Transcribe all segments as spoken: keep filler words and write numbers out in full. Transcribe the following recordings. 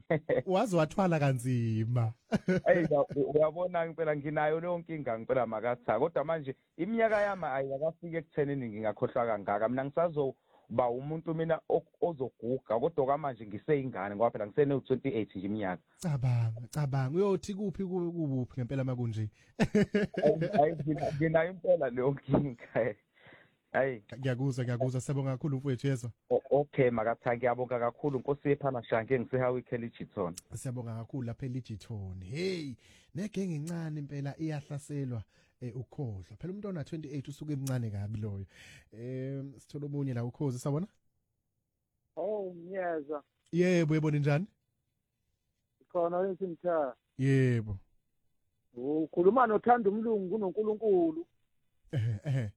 waze wathwala kanzima. Hey uyabona ngempela nginayo leyo nkinga ngempela makatha kodwa manje iminyaka yami ayakafike ekuthenini ngingakhohlwa kangaka mina ngisazoba umuntu mina ozoguga kodwa kwamanje ngiseyingane ngoba phela ngisene twenty-eight nje iminyaka. Cabanga cabanga uyothi kuphi kubuphi ngempela makunje. Hayi nginayo impela leyo nkinga. Hayi ngiyakuzwa ngiyakuzwa siyabonga kakhulu mfowethu yezwa. Okay makatha ngiyabonga kakhulu Nkosi yephana shange ngisehawe eKellyton. Siyabonga kakhulu lapha eLegiton. Hey negenge incane impela iyahlaselwa ukhohlwa. Phela umuntu ona twenty-eight usuke emncane kabi loyo. Eh sithola omunye la ukhozi sabona? Oh ngiyeza. Yebo uyabona njani? Khona lesimtha. Yebo. Ukhuluma nothanda umlungu kunoNkulunkulu. Eh eh.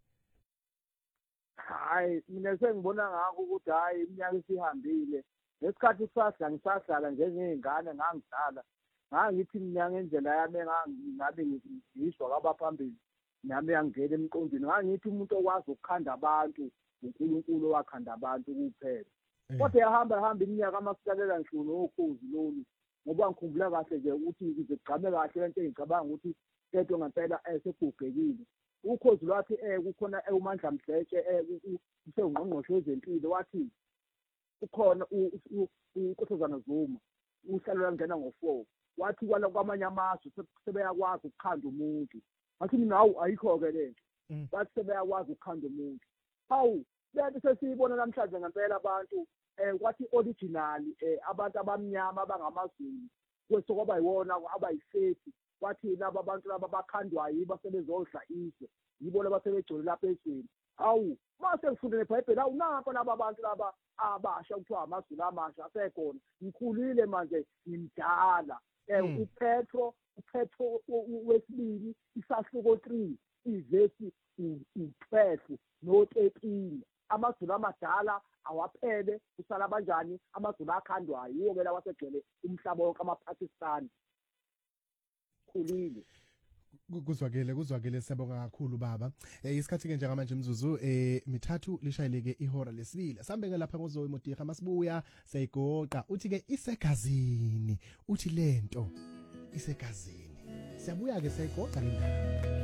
Hayi mina sengibona ngakho ukuthi hayi iminyaka isihambile lesikhathi sasala ngisahlala njengezingane ngangidala ngangithi iminyaka endlela yami engangabe ngizizwa kwabaphambili nami yangena emqondweni ngangithi umuntu okwazi ukukhanda abantu uNkulunkulu owakhanda abantu kuphela kodwa yahamba yahamba iminyaka amasikalela nhlunu okhozi lolu ngoba ngikhumbula kahle nje ukuthi ngizigcame kahle lento engicabanga ukuthi lento ngempela esegugekile. Ukhozi lwathi eh kukhona uMandla Mdletshe eh usengqongqoshe wezempilo wathi ukhona uNkosazana Zuma uhlalo langena ngo four wathi kwala kwamanye amazwe sebeyakwazi ukukhanda umuntu wathi mina hawu ayikho ke lento bathi sebeyakwazi ukukhanda umuntu hawu lento sesiyibona namhlanje ngempela abantu eh kwathi original eh abantu abamnyama abangamazulu kwesokuba yiwona abayifethi wathi laba abantu laba bakhandwayo yiba sebezodla izwe yibo laba sebegcwele lapha ezweni awu mase ngifundile eBhayibheli awu napa laba abantu laba abasha kuthiwa amazulu amasha asekhona ngikhulile manje ngimdala eh uPetro uPetro wesibili isahluko three ivesi twelve no thirteen amazulu amadala awaphele usala kanjani amazulu akhandwayo yiwo ke lawa segcwele umhlaba wonke amaPakistan khulile kuzwakele kuzwakele siyabonga kakhulu baba eh isikhathi ke njengamanje imzuzu eh mithathu lishayeleke ihora lesibili sambe ke lapha ngozo emotiha masibuya siyayigoqa uthi ke isegazini uthi lento isegazini siyabuya ke siyayigoqa le ndaba